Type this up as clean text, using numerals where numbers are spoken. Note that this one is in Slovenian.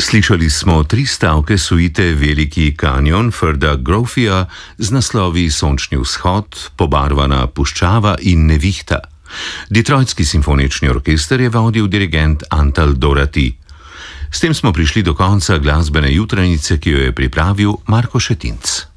Slišali smo 3 stavke suite Veliki kanjon Ferda Grofija z naslovi Sončni vzhod, Pobarvana puščava in Nevihta. Detroitski simfonični orkester je vodil dirigent Antal Dorati. S tem smo prišli do konca glasbene jutrajnice, ki jo je pripravil Marko Šetinc.